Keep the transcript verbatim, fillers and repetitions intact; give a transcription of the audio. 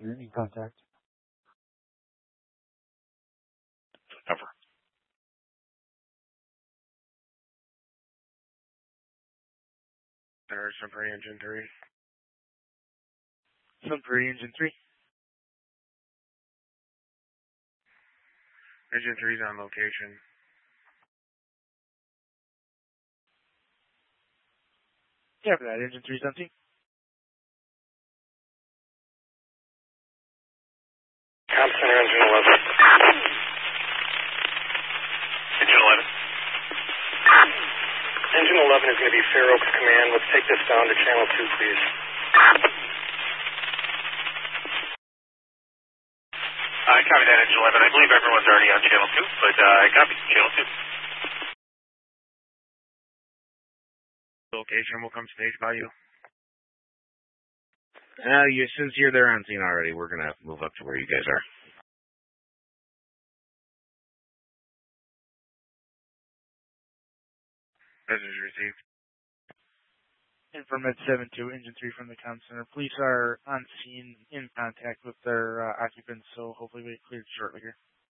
You're in contact. Cover. There's Sunbury Engine three. Sunbury Engine three. Engine three's on location. Yeah, for that. Engine three's empty. Com Center, Engine eleven. Engine eleven. Engine eleven is going to be Fair Oaks Command. Let's take this down to Channel two, please. I copy that, Engine eleven. I believe everyone's already on Channel two, but uh, I copy Channel two. Location will come stage by you. Uh, you, since you're there on scene already, we're going to move up to where you guys are. Message received. Informant seven two, Engine three from the comm center. Police are on scene in contact with their uh, occupants, so hopefully we get cleared shortly here.